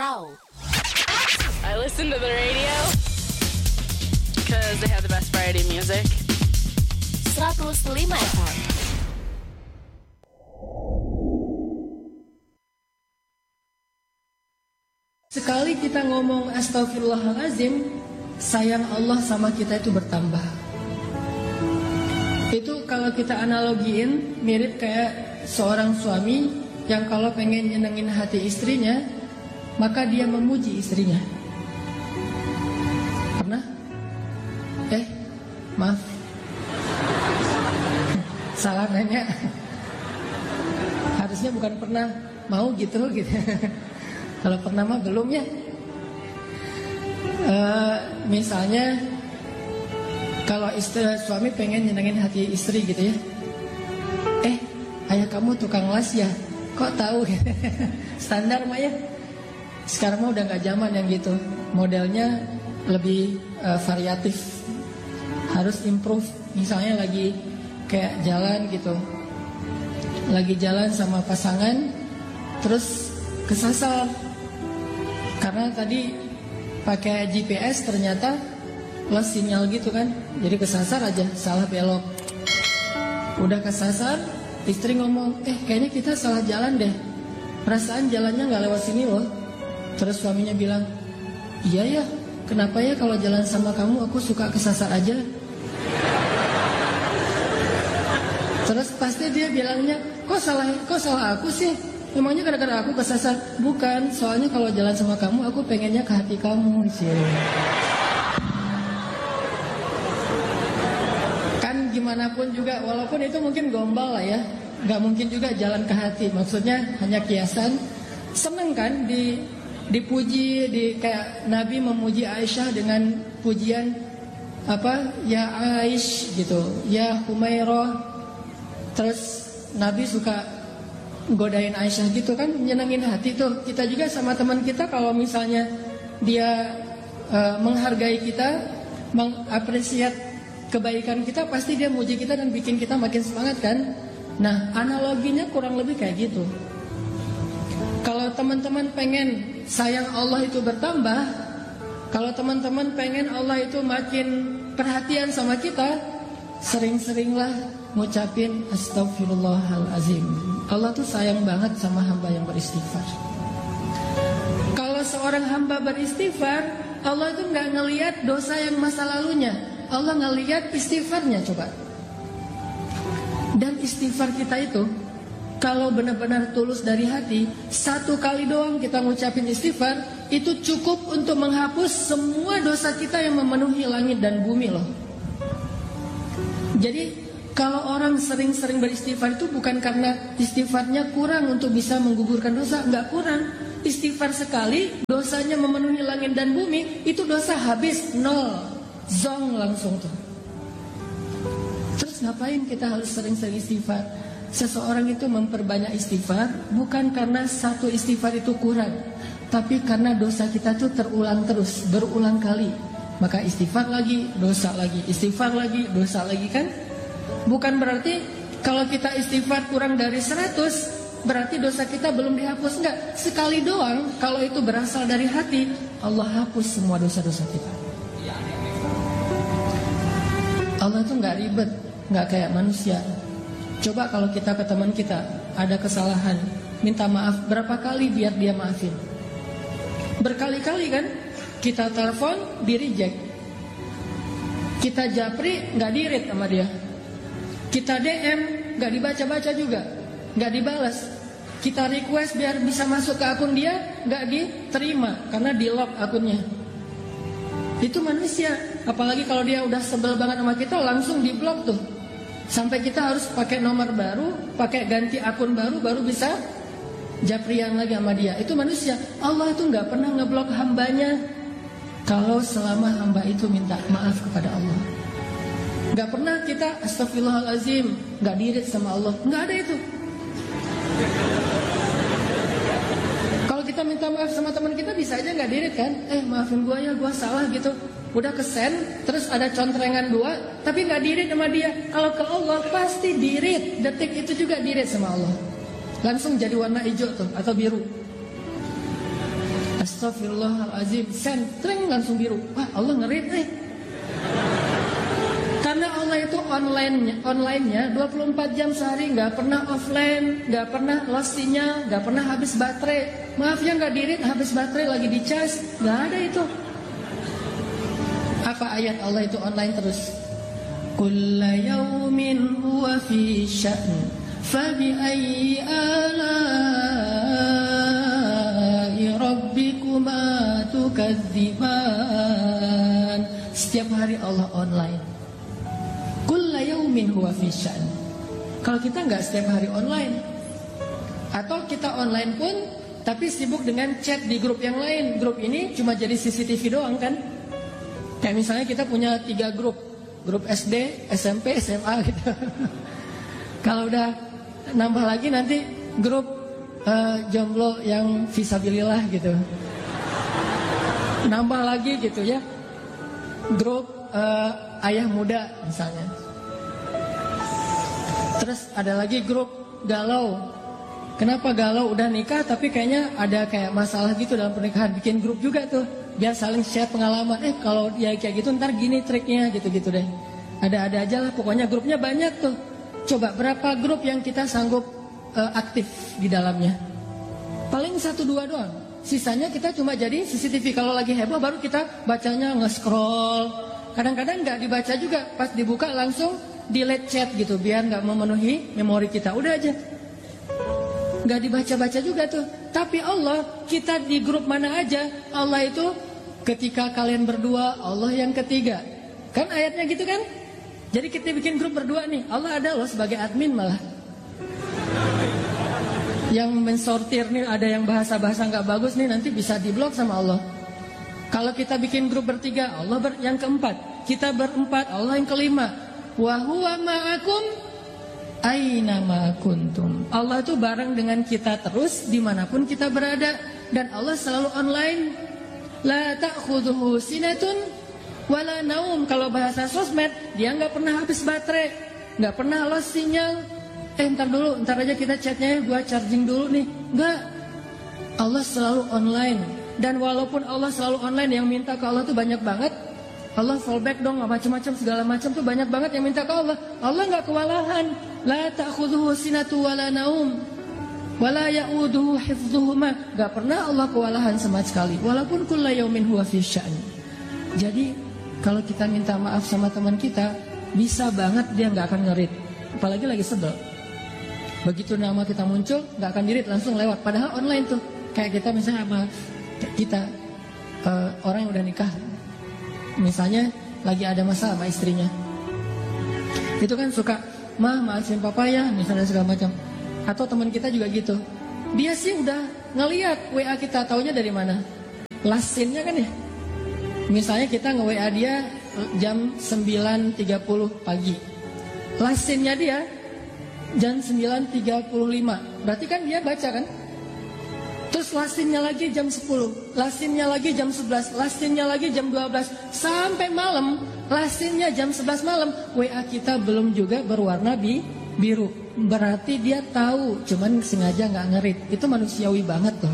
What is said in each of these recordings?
Wow. I listen to the radio because they have the best variety of music. 105 FM. Sekali kita ngomong astagfirullahalazim, sayang Allah sama kita itu bertambah. Itu kalau kita analogiin mirip kayak seorang suami yang kalau pengen nyenengin hati istrinya, maka dia memuji istrinya. Pernah? Maaf, salah nanya. Harusnya bukan pernah, mau gitu. Kalau pernah mah belum ya. Misalnya kalau suami pengen nyenengin hati istri gitu ya. Ayah kamu tukang las ya? Kok tahu? Standar mah ya. Sekarang mah udah gak zaman yang gitu. Modelnya lebih variatif. Harus improve. Misalnya lagi kayak jalan gitu, lagi jalan sama pasangan, terus kesasar karena tadi pakai GPS ternyata lost sinyal gitu kan, jadi kesasar aja, salah belok. Udah kesasar, istri ngomong, kayaknya kita salah jalan deh, perasaan jalannya gak lewat sini loh. Terus suaminya bilang, iya ya, kenapa ya kalau jalan sama kamu aku suka kesasar aja. Terus pasti dia bilangnya, kok salah aku sih? Emangnya gara-gara aku kesasar? Bukan, soalnya kalau jalan sama kamu aku pengennya ke hati kamu sih. Kan gimana pun juga, walaupun itu mungkin gombal lah ya, gak mungkin juga jalan ke hati. Maksudnya hanya kiasan. Seneng kan dipuji, kayak Nabi memuji Aisyah dengan pujian apa? Ya Aish gitu, ya Humairah. Terus Nabi suka godain Aisyah gitu kan, nyenengin hati tuh. Kita juga sama teman kita kalau misalnya dia menghargai kita, mengapresiat kebaikan kita, pasti dia muji kita dan bikin kita makin semangat kan. Nah, analoginya kurang lebih kayak gitu. Kalau teman-teman pengen sayang Allah itu bertambah, kalau teman-teman pengen Allah itu makin perhatian sama kita, sering-seringlah ngucapin astagfirullahalazim. Allah tuh sayang banget sama hamba yang beristighfar. Kalau seorang hamba beristighfar, Allah itu gak ngelihat dosa yang masa lalunya, Allah ngelihat istighfarnya. Coba. Dan istighfar kita itu, kalau benar-benar tulus dari hati, satu kali doang kita ngucapin istighfar, itu cukup untuk menghapus semua dosa kita yang memenuhi langit dan bumi loh. Jadi kalau orang sering-sering beristighfar itu bukan karena istighfarnya kurang untuk bisa menggugurkan dosa, enggak kurang. Istighfar sekali, dosanya memenuhi langit dan bumi, itu dosa habis, nol, zong langsung tuh. Terus ngapain kita harus sering-sering istighfar? Seseorang itu memperbanyak istighfar bukan karena satu istighfar itu kurang, tapi karena dosa kita tuh terulang terus, berulang kali. Maka istighfar lagi, dosa lagi, istighfar lagi, dosa lagi kan? Bukan berarti kalau kita istighfar kurang dari 100, berarti dosa kita belum dihapus. Enggak, sekali doang. Kalau itu berasal dari hati, Allah hapus semua dosa-dosa kita. Allah itu enggak ribet, enggak kayak manusia. Coba kalau kita ke teman kita ada kesalahan, minta maaf berapa kali biar dia maafin? Berkali-kali kan? Kita telepon, di reject. Kita japri, enggak di-read sama dia. Kita DM, gak dibaca-baca juga, gak dibalas. Kita request biar bisa masuk ke akun dia, gak diterima karena di lock akunnya. Itu manusia. Apalagi kalau dia udah sebel banget sama kita, langsung di blok tuh. Sampai kita harus pakai nomor baru, pakai ganti akun baru, baru bisa japrian lagi sama dia. Itu manusia. Allah itu gak pernah ngeblok hambanya kalau selama hamba itu minta maaf kepada Allah. Gak pernah kita astagfirullahalazim, gak dirit sama Allah, gak ada itu. Kalau kita minta maaf sama teman kita bisa aja gak dirit kan? Maafin gua ya, gua salah gitu. Udah kesen, terus ada contrengan 2, tapi gak dirit sama dia. Kalau ke Allah pasti dirit, detik itu juga dirit sama Allah. Langsung jadi warna hijau tuh, atau biru. Astagfirullahalazim, send, tring, langsung biru. Wah, Allah ngerit. Karena Allah itu online-nya 24 jam sehari, nggak pernah offline, nggak pernah lost sinyal, nggak pernah habis baterai. Maaf ya, nggak dirit, habis baterai lagi di charge, nggak ada itu. Apa ayat Allah itu online terus? Kulla yaumin huwa fi sya'n, fabi ayyi ala'i rabbikuma tukadziban. Setiap hari Allah online. Kulla yaumin huwa fi sya'n. Kalau kita nggak setiap hari online, atau kita online pun tapi sibuk dengan chat di grup yang lain. Grup ini cuma jadi CCTV doang kan? Kayak misalnya kita punya 3 grup SD, SMP, SMA gitu. Kalau udah nambah lagi nanti grup jomblo yang fisabilillah gitu. Nambah lagi gitu ya. Grup ayah muda misalnya. Terus ada lagi grup galau. Kenapa galau? Udah nikah tapi kayaknya ada kayak masalah gitu dalam pernikahan. Bikin grup juga tuh, biar saling share pengalaman. Kalau ya kayak gitu ntar gini triknya gitu-gitu deh. Ada aja lah, pokoknya grupnya banyak tuh. Coba berapa grup yang kita sanggup aktif di dalamnya? Paling 1-2 doang. Sisanya kita cuma jadi CCTV. Kalau lagi heboh baru kita bacanya nge-scroll. Kadang-kadang nggak dibaca juga, pas dibuka langsung delete chat gitu, biar nggak memenuhi memori kita. Udah aja. Gak dibaca-baca juga tuh. Tapi Allah, kita di grup mana aja, Allah itu ketika kalian berdua, Allah yang ketiga. Kan ayatnya gitu kan? Jadi kita bikin grup berdua nih, Allah ada loh sebagai admin malah. Yang mensortir nih, ada yang bahasa-bahasa gak bagus nih, nanti bisa diblok sama Allah. Kalau kita bikin grup bertiga, Allah yang keempat. Kita berempat, Allah yang kelima. Wa huwa ma'akum aina ma kuntum. Allah itu bareng dengan kita terus dimanapun kita berada. Dan Allah selalu online. La ta'khudhuhu sinatun wala naum. Kalau bahasa sosmed, dia gak pernah habis baterai, gak pernah lost sinyal. Ntar aja kita chatnya, gua charging dulu nih. Enggak. Allah selalu online. Dan walaupun Allah selalu online, yang minta ke Allah tuh banyak banget. Allah fallback dong, macam-macam segala macam tuh banyak banget yang minta ke Allah. Allah nggak kewalahan. La ta'khudhuhu sinatu wala naum wala ya'uduhu hifdhuhuma. Nggak pernah Allah kewalahan sama sekali. Walaupun kulla yaumin huwa fi sya'n. Jadi kalau kita minta maaf sama teman kita, bisa banget dia nggak akan ngerit. Apalagi lagi sebel. Begitu nama kita muncul, nggak akan dirit, langsung lewat. Padahal online tuh. Kayak kita misalnya sama kita orang yang udah nikah. Misalnya lagi ada masalah sama istrinya, itu kan suka, maafin papa ya, misalnya segala macam. Atau teman kita juga gitu, dia sih udah ngeliat WA kita, taunya dari mana? Last scene-nya kan ya. Misalnya kita nge-WA dia jam 9.30 pagi, last scene-nya dia jam 9.35, berarti kan dia baca kan? Terus lastinnya lagi jam 10, lastinnya lagi jam 11, lastinnya lagi jam 12, sampai malam, lastinnya jam 11 malam, WA kita belum juga berwarna biru. Berarti dia tahu, cuman sengaja nggak ngerit. Itu manusiawi banget tuh.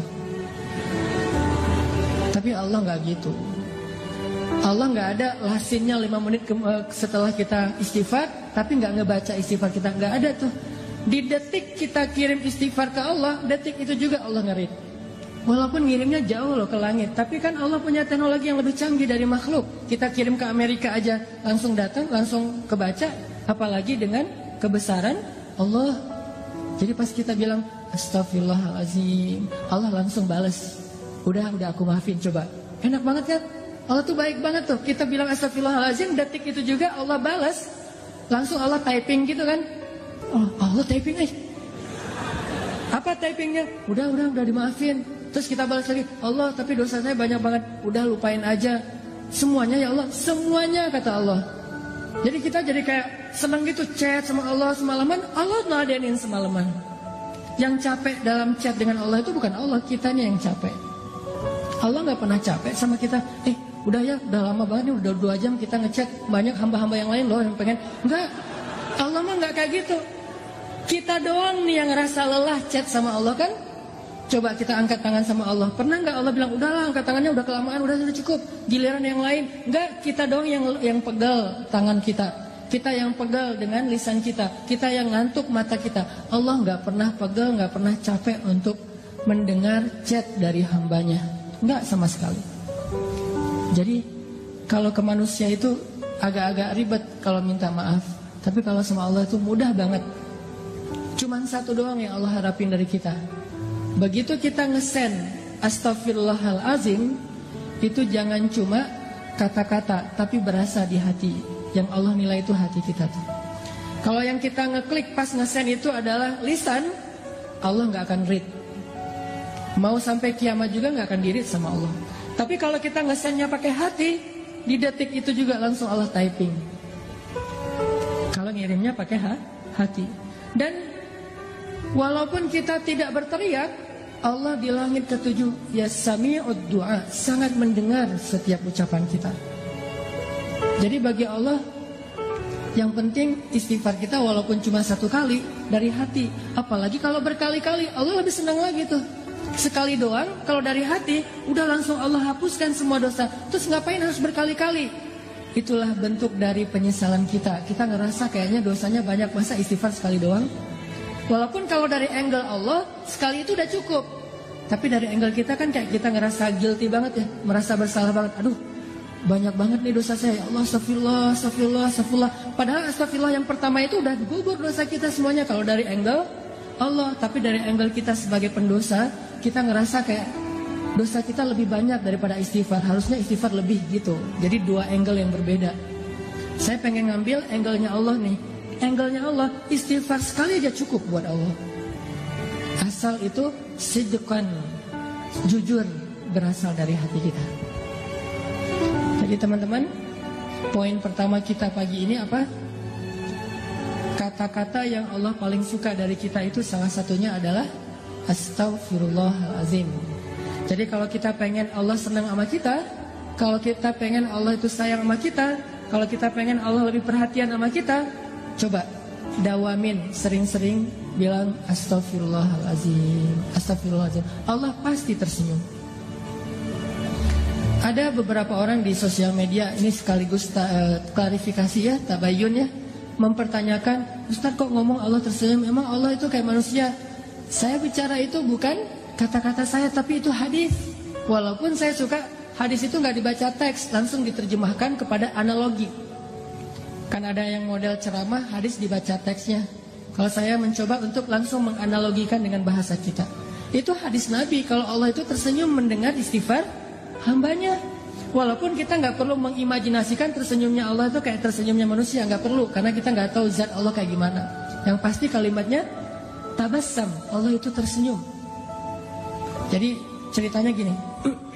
Tapi Allah nggak gitu. Allah nggak ada lastinnya 5 menit setelah kita istighfar, tapi nggak ngebaca istighfar kita, nggak ada tuh. Di detik kita kirim istighfar ke Allah, detik itu juga Allah ngerit. Walaupun ngirimnya jauh loh ke langit, tapi kan Allah punya teknologi yang lebih canggih dari makhluk. Kita kirim ke Amerika aja langsung datang, langsung kebaca, apalagi dengan kebesaran Allah. Jadi pas kita bilang astagfirullahalazim, Allah langsung balas. Udah aku maafin, coba. Enak banget kan? Allah tuh baik banget tuh. Kita bilang astagfirullahalazim, detik itu juga Allah balas. Langsung Allah typing gitu kan? Oh, Allah typing aja. Apa typingnya? Udah dimaafin. Terus kita balas lagi, Allah tapi dosa saya banyak banget. Udah lupain aja. Semuanya ya Allah, semuanya kata Allah. Jadi kita jadi kayak seneng gitu chat sama Allah semalaman. Allah ngeladenin semalaman. Yang capek dalam chat dengan Allah itu bukan Allah, kitanya yang capek. Allah gak pernah capek sama kita. Udah lama banget nih, udah 2 jam kita ngechat. Banyak hamba-hamba yang lain loh yang pengen. Enggak, Allah mah gak kayak gitu. Kita doang nih yang ngerasa lelah chat sama Allah kan. Coba kita angkat tangan sama Allah. Pernah nggak Allah bilang, udahlah angkat tangannya udah kelamaan, udah cukup. Giliran yang lain. Enggak, kita doang yang pegal tangan kita. Kita yang pegal dengan lisan kita. Kita yang ngantuk mata kita. Allah nggak pernah pegal, nggak pernah capek untuk mendengar chat dari hambanya. Nggak sama sekali. Jadi kalau ke manusia itu agak-agak ribet kalau minta maaf. Tapi kalau sama Allah itu mudah banget. Cuman satu doang yang Allah harapin dari kita. Begitu kita ngesen astaghfirullahalazim, itu jangan cuma kata-kata, tapi berasa di hati. Yang Allah nilai itu hati kita tuh. Kalau yang kita ngeklik pas ngesen itu adalah lisan, Allah nggak akan read. Mau sampai kiamat juga nggak akan di-read sama Allah. Tapi kalau kita ngesennya pakai hati, di detik itu juga langsung Allah typing. Kalau ngirimnya pakai hati. Dan walaupun kita tidak berteriak, Allah di langit ketujuh, ya sami'ud du'a, sangat mendengar setiap ucapan kita. Jadi bagi Allah, yang penting istighfar kita walaupun cuma satu kali dari hati. Apalagi kalau berkali-kali, Allah lebih senang lagi tuh. Sekali doang, kalau dari hati, udah langsung Allah hapuskan semua dosa. Terus ngapain harus berkali-kali? Itulah bentuk dari penyesalan kita. Kita ngerasa kayaknya dosanya banyak, masa istighfar sekali doang? Walaupun kalau dari angle Allah, sekali itu udah cukup. Tapi dari angle kita kan kayak kita ngerasa guilty banget ya. Merasa bersalah banget. Aduh, banyak banget nih dosa saya. Ya Allah, astagfirullah, astagfirullah, astagfirullah. Padahal astagfirullah yang pertama itu udah gugur dosa kita semuanya. Kalau dari angle Allah. Tapi dari angle kita sebagai pendosa, kita ngerasa kayak dosa kita lebih banyak daripada istighfar. Harusnya istighfar lebih gitu. Jadi dua angle yang berbeda. Saya pengen ngambil angle-nya Allah nih. Angle-nya Allah, istighfar sekali aja cukup buat Allah. Asal itu sidqan, jujur, berasal dari hati kita. Jadi teman-teman, poin pertama kita pagi ini apa? Kata-kata yang Allah paling suka dari kita itu salah satunya adalah astaghfirullahalazim. Jadi kalau kita pengen Allah senang sama kita, kalau kita pengen Allah itu sayang sama kita, kalau kita pengen Allah lebih perhatian sama kita, coba dawamin sering-sering bilang astaghfirullahalazim, astaghfirullahalazim. Allah pasti tersenyum. Ada beberapa orang di sosial media, ini sekaligus klarifikasi ya, tabayun ya, mempertanyakan, Ustaz kok ngomong Allah tersenyum, emang Allah itu kayak manusia? Saya bicara itu bukan kata-kata saya, tapi itu hadis. Walaupun saya suka hadis itu nggak dibaca teks, langsung diterjemahkan kepada analogi. Kan ada yang model ceramah, hadis dibaca teksnya. Kalau saya mencoba untuk langsung menganalogikan dengan bahasa kita. Itu hadis Nabi, kalau Allah itu tersenyum mendengar istighfar hambanya. Walaupun kita nggak perlu mengimajinasikan tersenyumnya Allah itu kayak tersenyumnya manusia, nggak perlu, karena kita nggak tahu zat Allah kayak gimana. Yang pasti kalimatnya tabassam, Allah itu tersenyum. Jadi ceritanya gini.